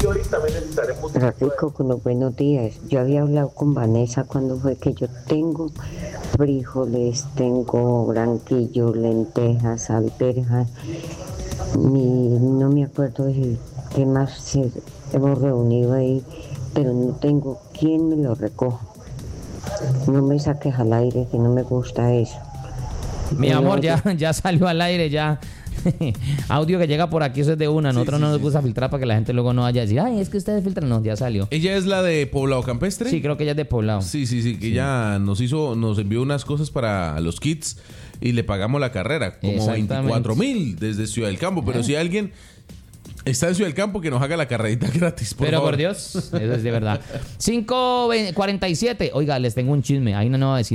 Y hoy también necesitaremos... Ratico, con los buenos días. Yo había hablado con Vanessa cuando fue que yo tengo frijoles, tengo branquillo, lentejas, alberjas. No me acuerdo de qué más hemos reunido ahí, pero no tengo quién me lo recoja. No me saques al aire, que no me gusta eso. Mi amor, ya salió al aire, ya. Audio que llega por aquí, eso es de una. Nosotros no nos gusta filtrar para que la gente luego no vaya a decir, ay, es que ustedes filtran. No, ya salió. ¿Ella es la de Poblado Campestre? Sí, creo que ella es de Poblado. Sí, que ya nos envió unas cosas para los kits y le pagamos la carrera, como 24,000 desde Ciudad del Campo. Pero si alguien está en Ciudad del Campo, que nos haga la carrerita gratis, por favor. Por Dios, eso es de verdad. 5:47. Oiga, les tengo un chisme. Ahí no va a decir.